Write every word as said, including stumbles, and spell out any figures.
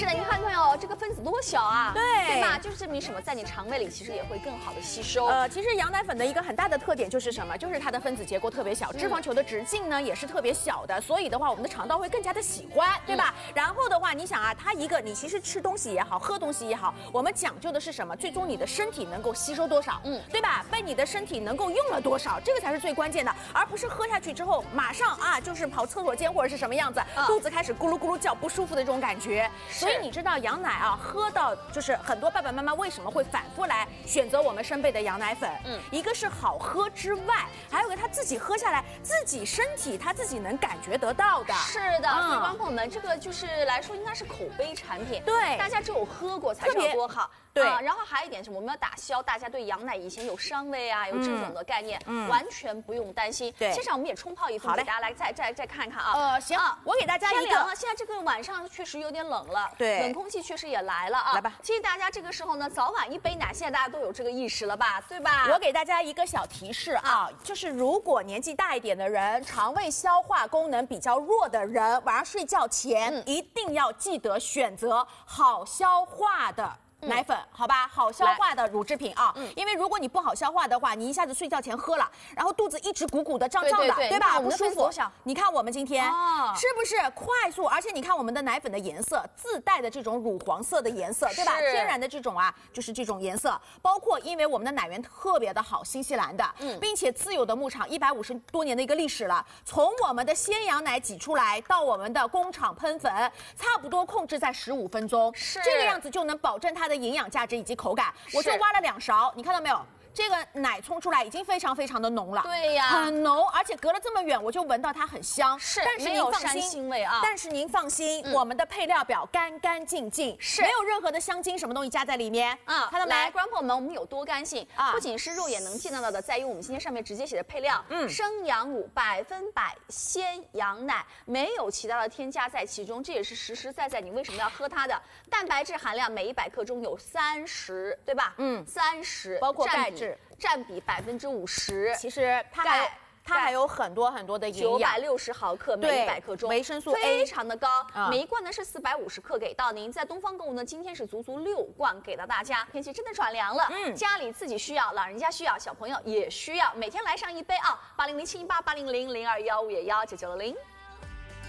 是的，你看看哦，这个分子多小啊， 对， 对吧？就是证明什么，在你肠胃里其实也会更好的吸收。 呃，其实羊奶粉的一个很大的特点就是什么？就是它的分子结构特别小，脂肪球的直径呢也是特别小的，所以的话，我们的肠道会更加的喜欢，对吧？嗯、然后的话，你想啊，它一个你其实吃东西也好，喝东西也好，我们讲究的是什么？最终你的身体能够吸收多少，嗯，对吧？被你的身体能够用了多少，这个才是最关键的，而不是喝下去之后马上啊就是跑厕所间或者是什么样子，嗯、肚子开始咕噜咕噜叫，不舒服的这种感觉。所以你知道羊奶啊，喝到就是很多爸爸妈妈为什么会反复来选择我们生贝的羊奶粉？嗯，一个是好喝之外，还有个他自己喝下来，自己身体他自己能感觉得到的。 是的，嗯、所以观众朋友们，这个就是来说应该是口碑产品， 对， 大家只有喝过才知道多好。 对、 啊，然后还有一点是，我们要打消大家对羊奶以前有膻味啊，有这种的概念，嗯、完全不用担心。 对， 现场我们也冲泡一份，给大家来再再再看一看啊。 呃，行，啊、我给大家一个。 了，现在这个晚上确实有点冷了， 对， 冷空气确实也来了啊。 来吧， 其实大家这个时候呢，早晚一杯奶，现在大家都有这个意识了吧，对吧？ 我给大家一个小提示啊，啊就是如果年纪大一点的人，肠胃消化功能比较弱的人，晚上睡觉前、嗯、一定要记得选择好消化的奶粉，嗯、好吧，好消化的乳制品啊，嗯、因为如果你不好消化的话，你一下子睡觉前喝了，然后肚子一直鼓鼓的、胀胀的， 对, 对, 对, 对吧？不舒服。你看我们今天、哦、是不是快速？而且你看我们的奶粉的颜色，自带的这种乳黄色的颜色，对吧？天然的这种啊，就是这种颜色。包括因为我们的奶源特别的好，新西兰的，嗯，并且自有的牧场一百五十多年的一个历史了。从我们的鲜羊奶挤出来到我们的工厂喷粉，差不多控制在十五分钟，是这个样子就能保证它的营养价值以及口感。我就挖了两勺，你看到没有？这个奶冲出来已经非常非常的浓了， 对呀， 很浓，而且隔了这么远，我就闻到它很香。 是， 但是您放心， 腥味啊。 但是您放心，嗯、我们的配料表干干净净，是没有任何的香精什么东西加在里面啊。看到没？ 来，观众朋友们，我们有多干净啊！不仅是肉眼能见到的，在于我们今天上面直接写的配料，嗯，生羊乳百分百鲜羊奶，没有其他的添加在其中，这也是实实在在你为什么要喝它的。蛋白质含量每一百克中有三十，对吧？嗯，三十， 包括钙质。 占比百分之五十， 其实它还有它还有很多很多的营养， 九百六十毫克每一百克中， 维生素 A 非常的高，嗯、每一罐呢是四百五十克给到您。在东方购物呢，今天是足足六罐给到大家。天气真的转凉了，嗯，家里自己需要，老人家需要，小朋友也需要，每天来上一杯啊！八零零七一八八零零零二幺五也幺九九零零。